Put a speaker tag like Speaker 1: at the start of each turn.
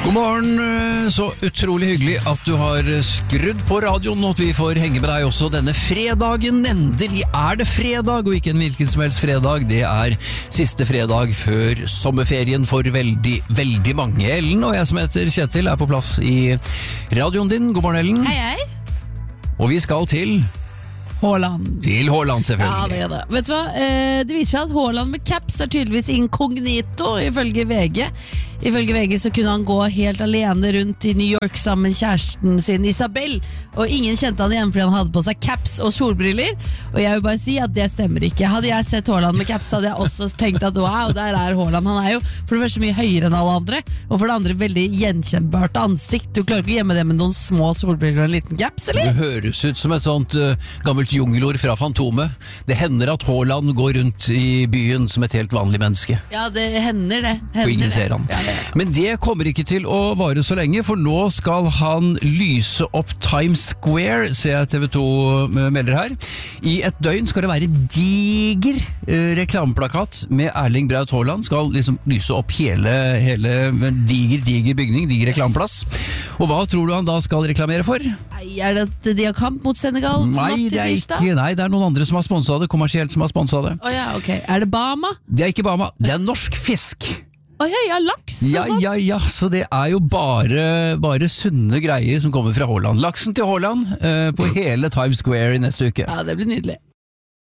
Speaker 1: God morgen, så utrolig hyggelig at du har skrudd på radioen og at vi får henge med deg også denne fredagen. Endelig er det fredag, og ikke en hvilken som helst fredag. Det er siste fredag før sommerferien for veldig, veldig mange. Ellen og jeg som heter Kjetil er på plass i radioen din. God morgen, Ellen.
Speaker 2: Hei, hei.
Speaker 1: Og vi skal til
Speaker 2: Haaland.
Speaker 1: Til Haaland, selvfølgelig.
Speaker 2: Ja, det er det. Vet du hva? Det viser seg at Haaland med caps er tydeligvis inkognito, ifølge VG. Ifølge VG så kunne han gå helt alene rundt i New York sammen med kjæresten sin Isabel, og ingen kjente han igjen fordi han hadde på seg caps og solbriller. Og jeg vil bare si at det stemmer ikke. Hadde jeg sett Haaland med caps, hadde jeg også tenkt at wow, der er Haaland. Han er jo for det første mye høyere enn alle andre, og for det andre veldig gjenkjennbart ansikt. Du klarer ikke å gjemme det med noen små solbriller og en liten caps, eller?
Speaker 1: Det høres ut som et sånt gammelt jungelord fra Fantomet. Det hender at Haaland går rundt i byen som et helt vanlig menneske.
Speaker 2: Ja, det hender det.
Speaker 1: Og ingen ser han.
Speaker 2: Ja.
Speaker 1: Men det kommer ikke til å vare så lenge, for nå skal han lyse opp Times Square, ser jeg TV 2 melder her. I et døgn skal det være diger reklameplakat med Erling Braut Haaland. Skal liksom lyse opp hele diger bygning, diger reklameplass. Og hva tror du han da skal reklamere for?
Speaker 2: Nei, er det at de har kamp mot Senegal?
Speaker 1: Nei, det er noen andre som har sponset det, kommersielt som har sponset det.
Speaker 2: Ja, ok. Er det Bama?
Speaker 1: Det er ikke Bama, det er norsk fisk.
Speaker 2: Ja, laks og sånn.
Speaker 1: Ja, så det er jo bare sunne greier som kommer fra Haaland. Laksen til Haaland på hele Times Square i neste uke.
Speaker 2: Ja, det blir nydelig.